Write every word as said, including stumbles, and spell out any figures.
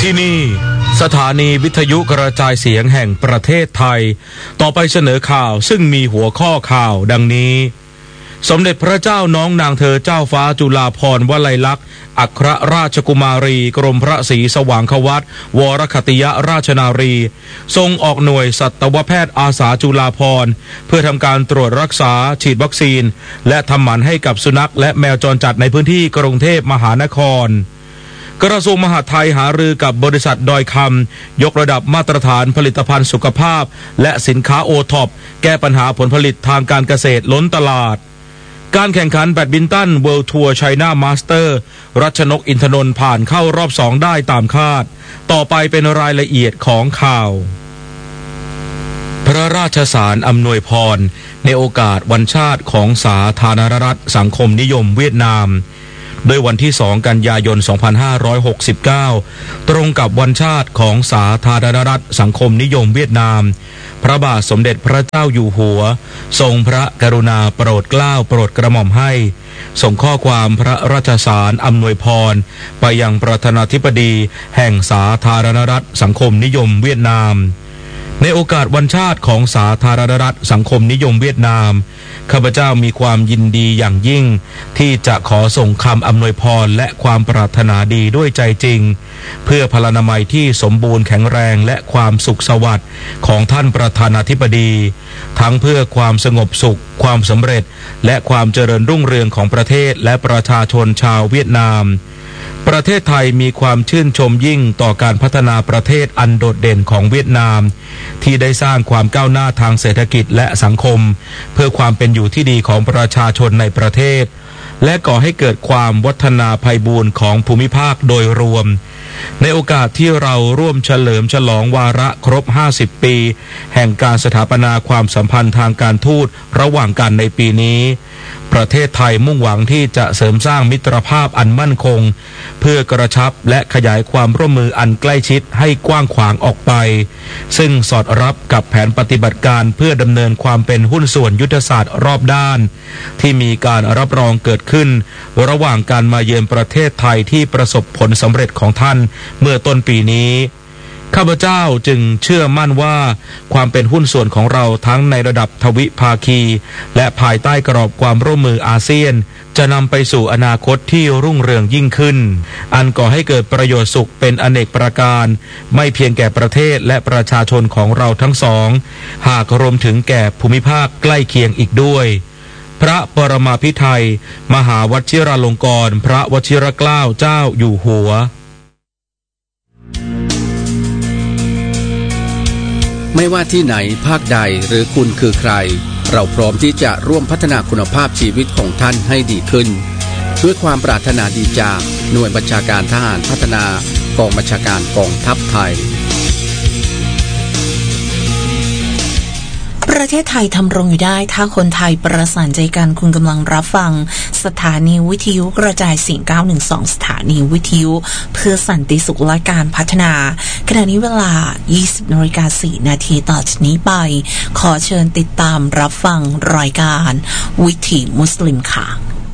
ที่นี่สถานีวิทยุกระจายเสียงแห่งประเทศไทยต่อไปเสนอข่าวซึ่งมีหัวข้อข่าวดังนี้สมเด็จพระเจ้าน้องนางเธอเจ้าฟ้าจุฬาภรณ์วลัยลักษณ์อัครราชกุมารีกรมพระศรีสว่างควัตรวรคติยราชนารีทรงออกหน่วยสัตวแพทย์อาสาจุฬาภรณ์เพื่อทำการตรวจรักษาฉีดวัคซีนและทำหมันให้กับสุนัขและแมวจรจัดในพื้นที่กรุงเทพมหานครกระทรวงมหาดไทยหารือกับบริษัทดอยคำยกระดับมาตรฐานผลิตภัณฑ์สุขภาพและสินค้าโอท็อปแก้ปัญหาผลผลิตทางการเกษตรล้นตลาดการแข่งขันแบดมินตันเวิลด์ทัวร์ไชน่ามาสเตอร์รัชนกอินทนนท์ผ่านเข้ารอบสองได้ตามคาดต่อไปเป็นรายละเอียดของข่าวพระราชสารอำนวยพรในโอกาสวันชาติของสาธารณรัฐสังคมนิยมเวียดนามโดยวันที่สองกันยายนสองพันห้าร้อยหกสิบเก้าตรงกับวันชาติของสาธารณรัฐสังคมนิยมเวียดนามพระบาทสมเด็จพระเจ้าอยู่หัวทรงพระกรุณาโปรดเกล้าโปรดกระหม่อมให้ส่งข้อความพระราชสารอำนวยพรไปยังประธานาธิบดีแห่งสาธารณรัฐสังคมนิยมเวียดนามในโอกาสวันชาติของสาธารณรัฐสังคมนิยมเวียดนามข้าพเจ้ามีความยินดีอย่างยิ่งที่จะขอส่งคำอำนวยพรและความปรารถนาดีด้วยใจจริงเพื่อพลานามัยที่สมบูรณ์แข็งแรงและความสุขสวัสดิ์ของท่านประธานาธิบดีทั้งเพื่อความสงบสุขความสำเร็จและความเจริญรุ่งเรืองของประเทศและประชาชนชาวเวียดนามประเทศไทยมีความชื่นชมยิ่งต่อการพัฒนาประเทศอันโดดเด่นของเวียดนามที่ได้สร้างความก้าวหน้าทางเศรษฐกิจและสังคมเพื่อความเป็นอยู่ที่ดีของประชาชนในประเทศและก่อให้เกิดความวัฒนาไพบูลย์ของภูมิภาคโดยรวมในโอกาสที่เราร่วมเฉลิมฉลองวาระครบห้าสิบปีแห่งการสถาปนาความสัมพันธ์ทางการทูตระหว่างกันในปีนี้ประเทศไทยมุ่งหวังที่จะเสริมสร้างมิตรภาพอันมั่นคงเพื่อกระชับและขยายความร่วมมืออันใกล้ชิดให้กว้างขวางออกไปซึ่งสอดรับกับแผนปฏิบัติการเพื่อดำเนินความเป็นหุ้นส่วนยุทธศาสตร์รอบด้านที่มีการรับรองเกิดขึ้นระหว่างการมาเยือนประเทศไทยที่ประสบผลสำเร็จของท่านเมื่อต้นปีนี้ข้าพเจ้าจึงเชื่อมั่นว่าความเป็นหุ้นส่วนของเราทั้งในระดับทวิภาคีและภายใต้กรอบความร่วมมืออาเซียนจะนำไปสู่อนาคตที่รุ่งเรืองยิ่งขึ้นอันก่อให้เกิดประโยชน์สุขเป็นอเนกประการไม่เพียงแก่ประเทศและประชาชนของเราทั้งสองหากรวมถึงแก่ภูมิภาคใกล้เคียงอีกด้วยพระปรมาภิไธยมหาวชิราลงกรณ์พระวชิรเกล้าเจ้าอยู่หัวไม่ว่าที่ไหนภาคใดหรือคุณคือใครเราพร้อมที่จะร่วมพัฒนาคุณภาพชีวิตของท่านให้ดีขึ้นด้วยความปรารถนาดีจากหน่วยบัญชาการทหารพัฒนากองบัญชาการกองทัพไทยประเทศไทยทำรงอยู่ได้ถ้าคนไทยประสานใจกันคุณกำลังรับฟังสถานีวิทยุกระจายเสียงเก้าหนึ่งสองสถานีวิทยุเพื่อสันติสุขและการพัฒนาขณะนี้เวลา ยี่สิบนาฬิกาสี่นาทีต่อจากนี้ไปขอเชิญติดตามรับฟังรายการวิถีมุสลิมค่ะ